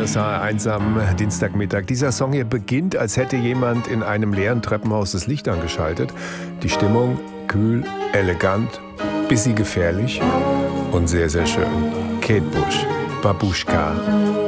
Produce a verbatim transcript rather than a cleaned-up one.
S H eins am Dienstagmittag. Dieser Song hier beginnt, als hätte jemand in einem leeren Treppenhaus das Licht angeschaltet. Die Stimmung kühl, elegant, bisschen gefährlich und sehr, sehr schön. Kate Bush, Babuschka.